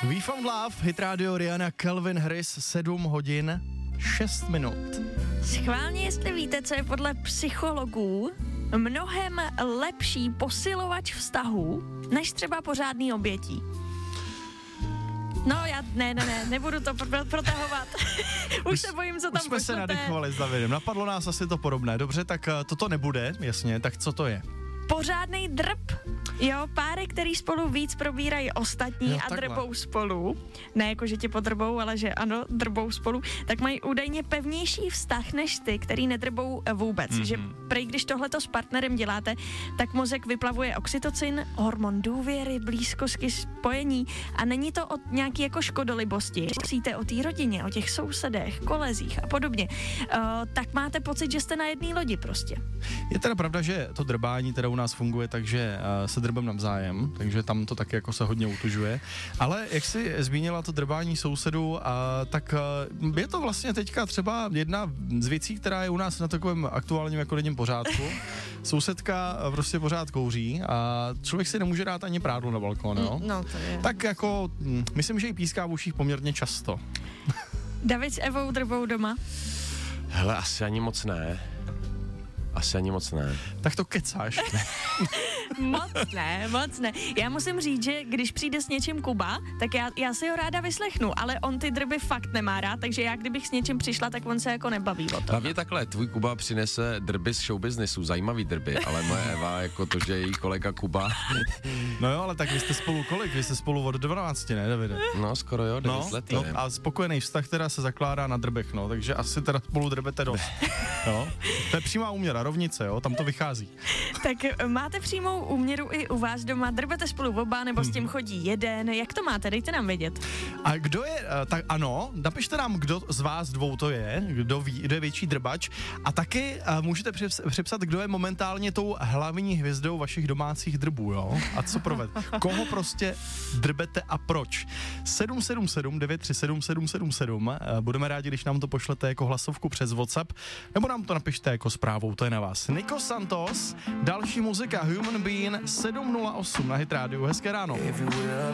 We Found Love, hit rádio Rihanna, Calvin Harris, 7 hodin, 6 minut. Schválně, jestli víte, co je podle psychologů mnohem lepší posilovač vztahů, než třeba pořádný obětí. No já, nebudu to protahovat. Už se bojím, co tam pošlete. Už jsme se nadechovali s Davidem, napadlo nás asi to podobné. Dobře, tak toto nebude, jasně, tak co to je? Pořádnej drb. Jo, páry, který spolu víc probírají ostatní a drbou spolu, ne jako, že tě podrbou, ale že ano, drbou spolu, tak mají údajně pevnější vztah než ty, který nedrbou vůbec. Že prej, když tohleto s partnerem děláte, tak mozek vyplavuje oxytocin, hormon důvěry, blízkosti, spojení a není to o nějaký jako škodolibosti. Musíte o té rodině, o těch sousedech, kolezích a podobně. Tak máte pocit, že jste na jedné lodi prostě. Je teda pravda, že to drbání teda u nás funguje, takže se drbem navzájem, takže tam to taky jako se hodně utužuje. Ale jak jsi zmínila to drbání sousedů, tak je to vlastně teďka třeba jedna z věcí, která je u nás na takovém aktuálním jako denním pořádku. Sousedka prostě pořád kouří a člověk si nemůže dát ani prádlo na balkón, jo? No to je. Tak jako, myslím, že jí píská v uších poměrně často. David s Evou drbou doma? Hele, asi ani moc ne. Tak to kecáš. Moc ne. Já musím říct, že když přijde s něčím Kuba, tak já si ho ráda vyslechnu, ale on ty drby fakt nemá rád, takže já kdybych s něčím přišla, tak on se jako nebaví o to. Hlavně takhle, tvůj Kuba přinese drby z showbiznesu, zajímavý drby, ale moje Eva, jako to, že její kolega Kuba. No jo, ale tak vy jste spolu kolik? Vy jste spolu od 12, ne, Davide? No, skoro jo, 9 let. No, a spokojený vztah teda se zakládá na drbech, no, takže asi teda spolu drbete dost. Jo? To je přímá úměra, rovnice, jo, tam to vychází. Tak máte přímou úměru i u vás doma, drbete spolu oba, nebo s tím chodí jeden, jak to máte, dejte nám vědět. A kdo je, tak ano, napište nám, kdo z vás dvou to je, kdo je větší drbač a taky můžete přepsat, kdo je momentálně tou hlavní hvězdou vašich domácích drbů, jo, a co proved. Koho prostě drbete a proč. 777 937 777, budeme rádi, když nám to pošlete jako hlasovku přes WhatsApp, nebo nám to napište jako zprávou, to je na vás. Nico Santos, další muzika Human Being 708 na Hit rádiu. Hezké ráno.